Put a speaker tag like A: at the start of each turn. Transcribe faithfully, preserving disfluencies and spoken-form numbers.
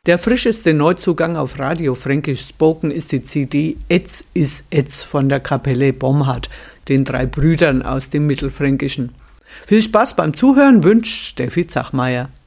A: Der frischeste Neuzugang auf Radio Fränkisch Spoken ist die C D Etz is Etz von der Kapelle Bomhard, den drei Brüdern aus dem Mittelfränkischen. Viel Spaß beim Zuhören wünscht Steffi Zachmeier.